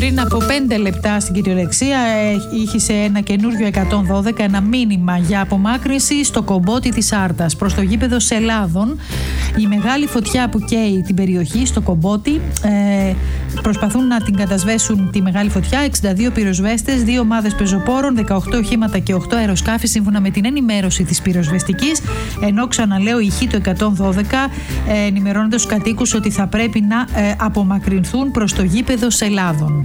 Πριν από 5 λεπτά στην κυριολεξία είχε ένα καινούριο 112, ένα μήνυμα για απομάκρυνση στο Κομπότι της Άρτας προς το γήπεδο Σελάδων. Η μεγάλη φωτιά που καίει την περιοχή στο Κομπότι, προσπαθούν να την κατασβέσουν τη μεγάλη φωτιά 62 πυροσβέστες, 2 ομάδες πεζοπόρων, 18 οχήματα και 8 αεροσκάφη σύμφωνα με την ενημέρωση της πυροσβεστικής, ενώ ξαναλέω ηχεί το 112 ενημερώνοντας τους κατοίκους ότι θα πρέπει να απομακρυνθούν προς το γήπεδο Σελάδων.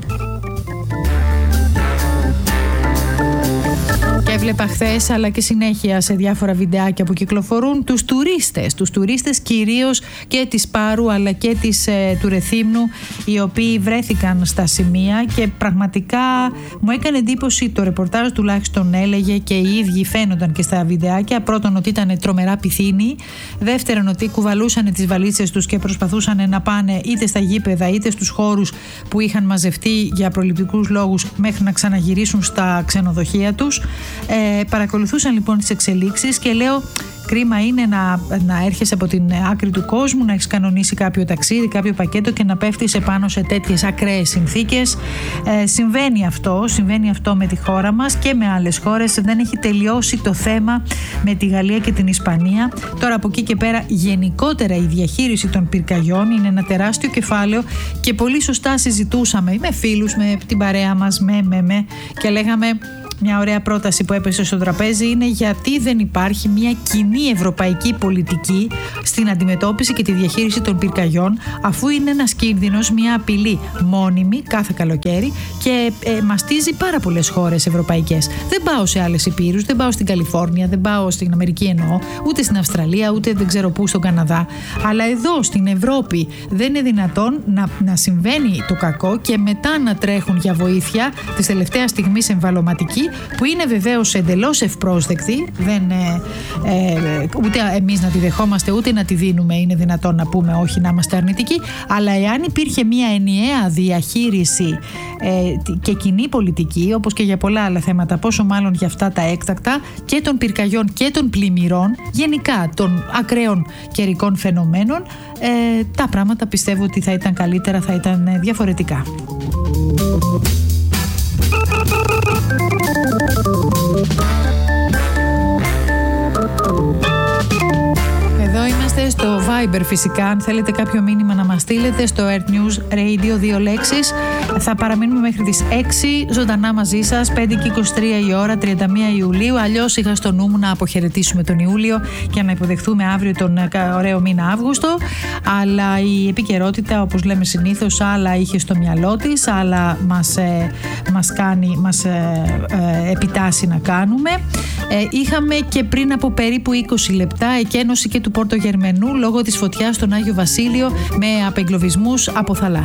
Και έβλεπα χθες, αλλά και συνέχεια σε διάφορα βιντεάκια που κυκλοφορούν, τους τουρίστες κυρίως και της Πάρου αλλά και του Ρεθύμνου, οι οποίοι βρέθηκαν στα σημεία, και πραγματικά μου έκανε εντύπωση το ρεπορτάζ, τουλάχιστον έλεγε και οι ίδιοι φαίνονταν και στα βιντεάκια. Πρώτον, ότι ήταν τρομερά πυθύνοι. Δεύτερον, ότι κουβαλούσαν τις βαλίτσες τους και προσπαθούσαν να πάνε είτε στα γήπεδα είτε στους χώρους που είχαν μαζευτεί για προληπτικούς λόγους μέχρι να ξαναγυρίσουν στα ξενοδοχεία τους. Παρακολουθούσαν λοιπόν τις εξελίξεις και λέω, κρίμα είναι να έρχεσαι από την άκρη του κόσμου, να έχεις κανονίσει κάποιο ταξίδι, κάποιο πακέτο και να πέφτεις επάνω σε τέτοιες ακραίες συνθήκες. Συμβαίνει αυτό με τη χώρα μας και με άλλες χώρες. Δεν έχει τελειώσει το θέμα με τη Γαλλία και την Ισπανία. Τώρα από εκεί και πέρα γενικότερα η διαχείριση των πυρκαγιών είναι ένα τεράστιο κεφάλαιο, και πολύ σωστά συζητούσαμε με φίλους, με την παρέα μας, και λέγαμε, μια ωραία πρόταση που έπεσε στο τραπέζι είναι γιατί δεν υπάρχει μια κοινή ευρωπαϊκή πολιτική στην αντιμετώπιση και τη διαχείριση των πυρκαγιών, αφού είναι ένας κίνδυνος, μια απειλή μόνιμη κάθε καλοκαίρι και μαστίζει πάρα πολλές χώρες ευρωπαϊκές. Δεν πάω σε άλλες υπήρους, δεν πάω στην Καλιφόρνια, δεν πάω στην Αμερική εννοώ, ούτε στην Αυστραλία, ούτε δεν ξέρω πού, στον Καναδά. Αλλά εδώ στην Ευρώπη δεν είναι δυνατόν να συμβαίνει το κακό και μετά να τρέχουν για βοήθεια της τελευταίας στιγμής εμβαλωματική, που είναι βεβαίως εντελώς ευπρόσδεκτη, ούτε εμείς να τη δεχόμαστε ούτε να τη δίνουμε, είναι δυνατόν να πούμε όχι, να είμαστε αρνητικοί, αλλά εάν υπήρχε μια ενιαία διαχείριση και κοινή πολιτική, όπως και για πολλά άλλα θέματα, πόσο μάλλον για αυτά τα έκτακτα και των πυρκαγιών και των πλημμυρών, γενικά των ακραίων καιρικών φαινομένων, τα πράγματα πιστεύω ότι θα ήταν καλύτερα, θα ήταν διαφορετικά. Εδώ είμαστε στο Viber φυσικά. Αν θέλετε κάποιο μήνυμα να μας στείλετε στο Earth News Radio, 2 λέξεις. Θα παραμείνουμε μέχρι τις 6 ζωντανά μαζί σας, 5 και 23 η ώρα, 31 Ιουλίου. Αλλιώς είχα στο νου μου να αποχαιρετήσουμε τον Ιούλιο και να υποδεχθούμε αύριο τον ωραίο μήνα Αύγουστο. Αλλά η επικαιρότητα, όπως λέμε συνήθως, άλλα είχε στο μυαλό της, άλλα μας επιτάσσει να κάνουμε. Είχαμε και πριν από περίπου 20 λεπτά εκένωση και του Πορτογερμενού λόγω της φωτιάς στον Άγιο Βασίλειο με απεγκλωβισμούς από θαλάσσια.